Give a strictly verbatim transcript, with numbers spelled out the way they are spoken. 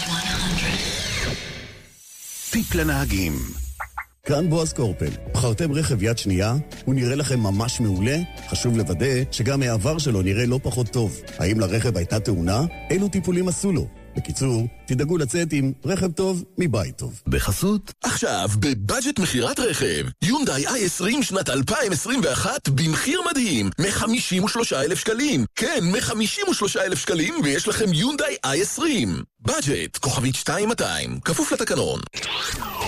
טיפ לנהגים. כאן בועז קורפל. בחרתם רכב יד שנייה? הוא נראה לכם ממש מעולה? חשוב לוודא שגם העבר שלו נראה לא פחות טוב. האם לרכב הייתה תאונה? אילו טיפולים עשו לו? בקיצור, תדאגו לצאת עם רכב טוב מבית טוב. בחסות. עכשיו, בבאג'ט מחירת רכב. יונדאי איי עשרים שנת אלפיים עשרים ואחת במחיר מדהים. מ-חמישים ושלושה אלף שקלים. כן, מ-חמישים ושלושה אלף שקלים, ויש לכם יונדאי איי עשרים. באג'ט, כוכבית שתיים מאתיים. כפוף לתקנון.